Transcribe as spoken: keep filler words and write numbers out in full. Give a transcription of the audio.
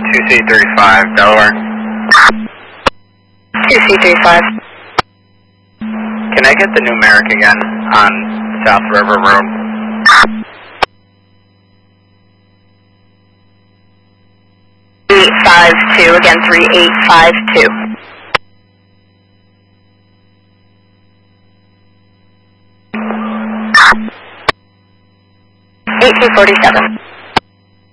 two C thirty-five, Delaware. two C thirty-five. Can I get the numeric again on South River Road? eight five two, again three eight five two. eighteen forty-seven.